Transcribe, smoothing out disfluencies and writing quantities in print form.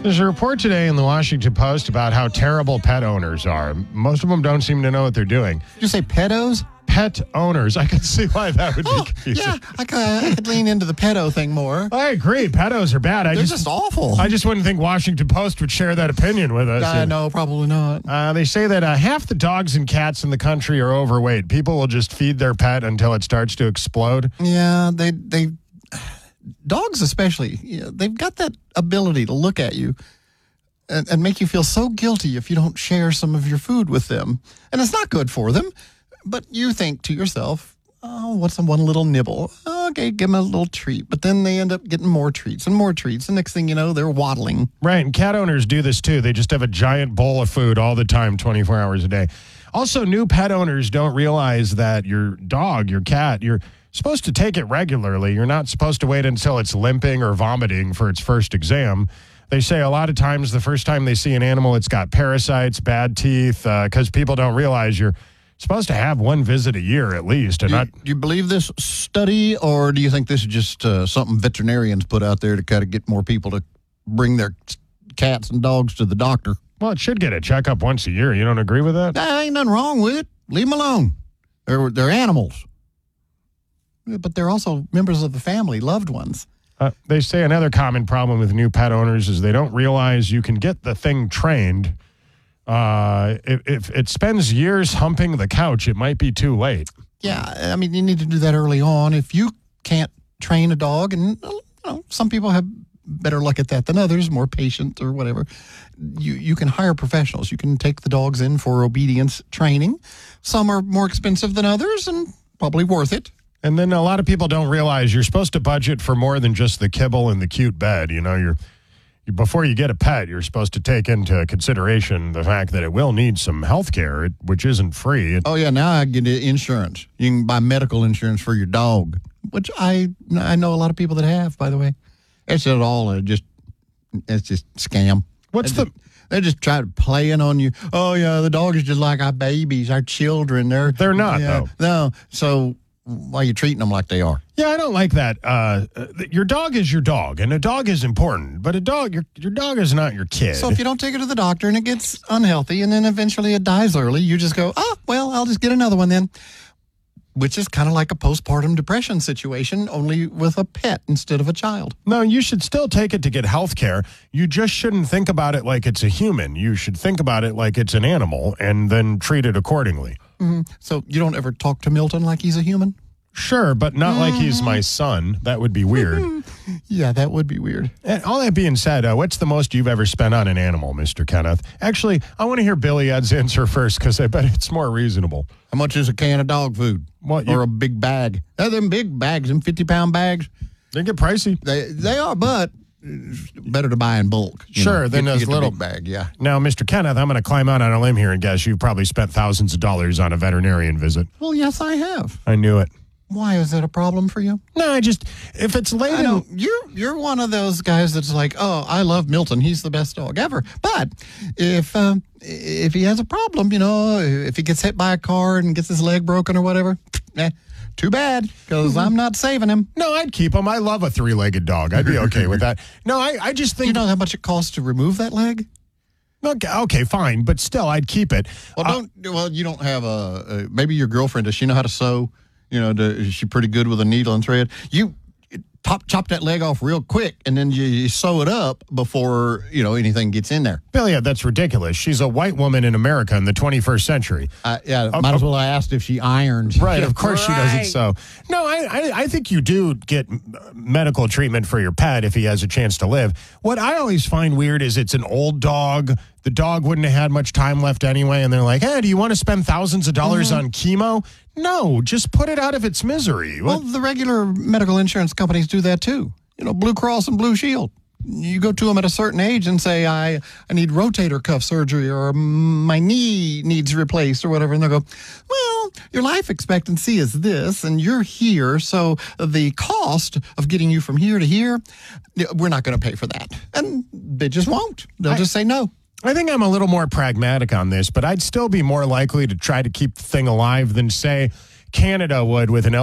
There's a report today in the Washington Post about how terrible pet owners are. Most of them don't seem to know what they're doing. Did you say pedos? Pet owners. I can see why that would be confusing. Yeah, I could lean into the pedo thing more. I agree. Pedos are bad. They're just awful. I just wouldn't think Washington Post would share that opinion with us. No, probably not. They say that half the dogs and cats in the country are overweight. People will just feed their pet until it starts to explode. Yeah, they dogs especially, they've got that ability to look at you and make you feel so guilty if you don't share some of your food with them. And it's not good for them. But you think to yourself, oh, what's one little nibble? Okay, give them a little treat. But then they end up getting more treats and more treats. The next thing you know, they're waddling. Right, and cat owners do this too. They just have a giant bowl of food all the time, 24 hours a day. Also, new pet owners don't realize that your dog, your cat, you're supposed to take it regularly. You're not supposed to wait until it's limping or vomiting for its first exam. They say a lot of times the first time they see an animal, it's got parasites, bad teeth, because people don't realize you're supposed to have one visit a year at least. And do you believe this study, or do you think this is just something veterinarians put out there to kind of get more people to bring their cats and dogs to the doctor? Well, it should get a checkup once a year. You don't agree with that? Ain't nothing wrong with it. Leave them alone. They're animals. But they're also members of the family, loved ones. They say another common problem with new pet owners is they don't realize you can get the thing trained. If it spends years humping the couch, it might be too late. Yeah, I mean, you need to do that early on. If you can't train a dog, and some people have better luck at that than others, more patient or whatever, you can hire professionals. You can take the dogs in for obedience training. Some are more expensive than others and probably worth it. And then a lot of people don't realize you're supposed to budget for more than just the kibble and the cute bed. Before you get a pet, you're supposed to take into consideration the fact that it will need some health care, which isn't free. Oh, yeah, now I get insurance. You can buy medical insurance for your dog, which I know a lot of people that have, by the way. It's just scam. They're just trying to playing on you. Oh, yeah, the dog is just like our babies, our children. They're not, though. No, so why are you treating them like they are? Yeah, I don't like that. Your dog is your dog, and a dog is important, but your dog is not your kid. So if you don't take it to the doctor and it gets unhealthy and then eventually it dies early, you just go, I'll just get another one then. Which is kind of like a postpartum depression situation, only with a pet instead of a child. No, you should still take it to get health care. You just shouldn't think about it like it's a human. You should think about it like it's an animal and then treat it accordingly. Mm-hmm. So you don't ever talk to Milton like he's a human? Sure, but not like he's my son. That would be weird. Yeah, that would be weird. And all that being said, what's the most you've ever spent on an animal, Mr. Kenneth? Actually, I want to hear Billy Ed's answer first because I bet it's more reasonable. How much is a can of dog food? Or a big bag? Them big bags, them 50-pound bags. They get pricey. They are, but it's better to buy in bulk. Sure, than those little big bag, yeah. Now, Mr. Kenneth, I'm going to climb out on a limb here and guess you've probably spent thousands of dollars on a veterinarian visit. Well, yes, I have. I knew it. Why, is that a problem for you? No, if it's late you're one of those guys that's like, oh, I love Milton. He's the best dog ever. But if he has a problem, if he gets hit by a car and gets his leg broken or whatever, too bad, because I'm not saving him. No, I'd keep him. I love a three-legged dog. I'd be okay with that. No, I just think... You know how much it costs to remove that leg? Okay, fine, but still, I'd keep it. Well, you don't have maybe your girlfriend, does she know how to sew? Is she pretty good with a needle and thread? You chop that leg off real quick, and then you sew it up before, anything gets in there. Billy, that's ridiculous. She's a white woman in America in the 21st century. Might as well I asked if she irons. Right, of course she doesn't sew. No, I think you do get medical treatment for your pet if he has a chance to live. What I always find weird is it's an old dog. The dog wouldn't have had much time left anyway, and they're like, hey, do you want to spend thousands of dollars on chemo? No, just put it out of its misery. Well, the regular medical insurance companies do that too. Blue Cross and Blue Shield. You go to them at a certain age and say, I need rotator cuff surgery or my knee needs replaced or whatever. And they'll go, well, your life expectancy is this and you're here. So the cost of getting you from here to here, we're not going to pay for that. And they just won't. They'll just say no. I think I'm a little more pragmatic on this, but I'd still be more likely to try to keep the thing alive than, say, Canada would with an